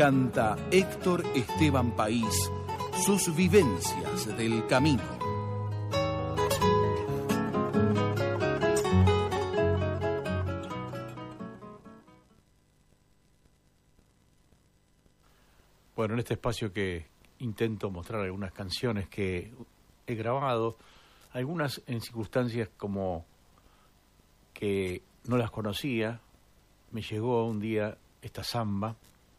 Canta Héctor Esteban País, sus vivencias del camino. Bueno, en este espacio que intento mostrar algunas canciones que he grabado, algunas en circunstancias como que no las conocía, me llegó un día esta samba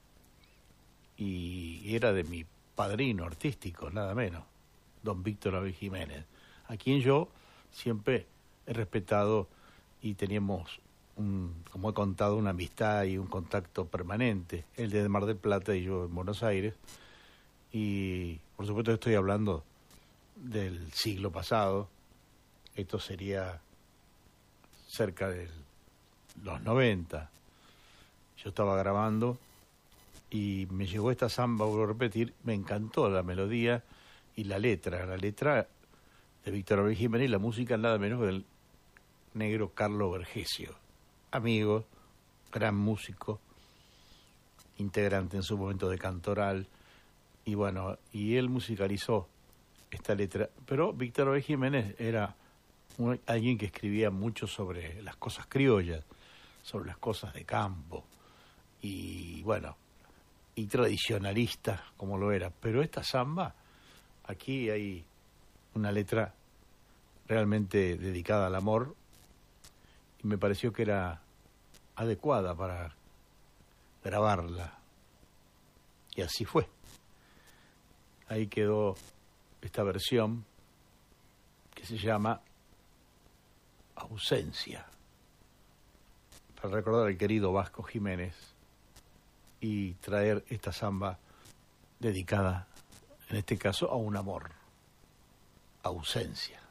y era de mi padrino artístico, nada menos, don Víctor Abel Jiménez, a quien yo siempre he respetado y teníamos, como he contado, una amistad y un contacto permanente, él desde Mar del Plata y yo en Buenos Aires, y por supuesto estoy hablando del siglo pasado, esto sería cerca de los 90, yo estaba grabando y me llegó esta samba, vuelvo a repetir, me encantó la melodía y la letra de Víctor Abel Jiménez y la música nada menos que del negro Carlo Vergesio, amigo, gran músico, integrante en su momento de Cantoral, y bueno, y él musicalizó esta letra, pero Víctor Abel Jiménez era alguien que escribía mucho sobre las cosas criollas, sobre las cosas de campo, y bueno, y tradicionalista como lo era, pero esta samba, aquí hay una letra realmente dedicada al amor y me pareció que era adecuada para grabarla y así fue. Ahí quedó esta versión que se llama Ausencia, para recordar al querido Vasco Jiménez y traer esta samba dedicada, en este caso, a un amor, ausencia.